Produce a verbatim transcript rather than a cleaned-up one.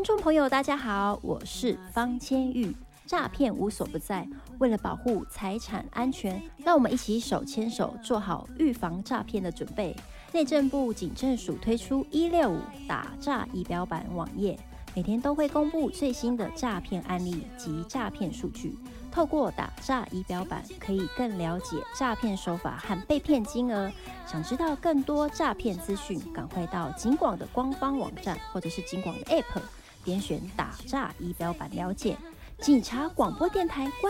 众朋友，大家好，我是方千玉。诈骗无所不在，为了保护财产安全，让我们一起手牵手做好预防诈骗的准备。内政部警政署推出一六五打诈仪表板网页，每天都会公布最新的诈骗案例及诈骗数据。透过打诈仪表板，可以更了解诈骗手法和被骗金额。想知道更多诈骗资讯，赶快到警广的官方网站或者是警广的 App， 点选打诈仪表板了解。警察广播电台。